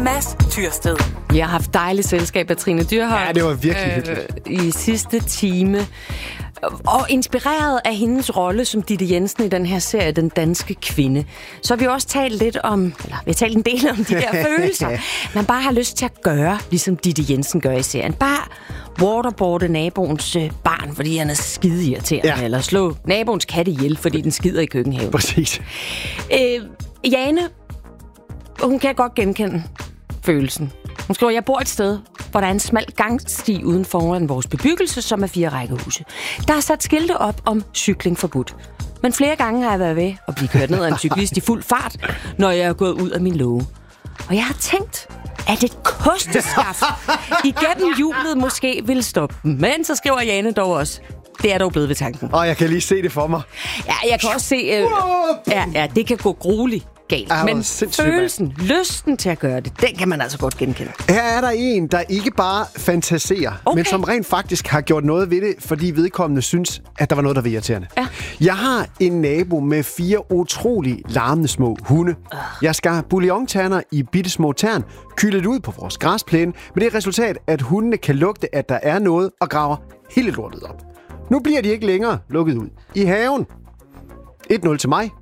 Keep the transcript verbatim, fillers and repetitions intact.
Mads Tyrsted. Jeg har haft dejligt selskab af Trine Dyrholm. Ja, det var virkelig hyggeligt. Øh, I sidste time. Og inspireret af hendes rolle som Ditte Jensen i den her serie, Den Danske Kvinde, så har vi også talt lidt om, eller vi har talt en del om de der følelser, man bare har lyst til at gøre, ligesom Ditte Jensen gør i serien. Bare waterboarde naboens barn, fordi han er skide irriterende, ja. Eller slå naboens kat ihjel, fordi den skider i køkkenhaven. Præcis. Øh, Jane, hun kan godt genkende følelsen. Hun skriver, jeg bor et sted, hvor der er en smal gangsti uden foran vores bebyggelse, som er fire rækkehuse. Der er sat skilte op om cykling forbudt. Men flere gange har jeg været ved at blive kørt ned af en cyklist i fuld fart, når jeg er gået ud af min låge. Og jeg har tænkt, at et kosteskaft igennem hjulet måske ville stoppe dem. Men så skriver Jane dog også, det er dog blevet ved tanken. Og jeg kan lige se det for mig. Ja, jeg kan også se, øh, ja, ja, det kan gå grueligt galt. Ja, men følelsen, mand. lysten til at gøre det, den kan man altså godt genkende. Her er der en, der ikke bare fantaserer, okay. men som rent faktisk har gjort noget ved det, fordi vedkommende synes, at der var noget, der var irriterende. Ja. Jeg har en nabo med fire utrolig larmende små hunde. Uh. Jeg skar bouillonterner i bittesmå tern, kyldet ud på vores græsplæne, med det resultat, at hundene kan lugte, at der er noget, og graver hele lortet op. Nu bliver de ikke længere lukket ud i haven. et nul til mig.